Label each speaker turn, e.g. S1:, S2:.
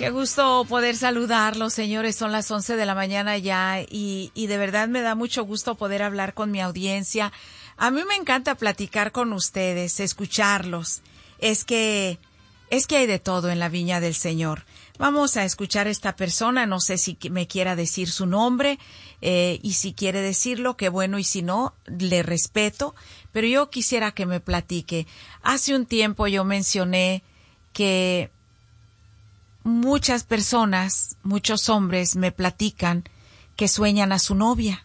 S1: Qué gusto poder saludarlos, señores. Son las 11 de la mañana ya y de verdad me da mucho gusto poder hablar con mi audiencia. A mí me encanta platicar con ustedes, escucharlos. Es que hay de todo en la viña del Señor. Vamos a escuchar a esta persona, no sé si me quiera decir su nombre, y si quiere decirlo, qué bueno, y si no, le respeto, pero yo quisiera que me platique. Hace un tiempo yo mencioné que muchas personas, muchos hombres me platican que sueñan a su novia,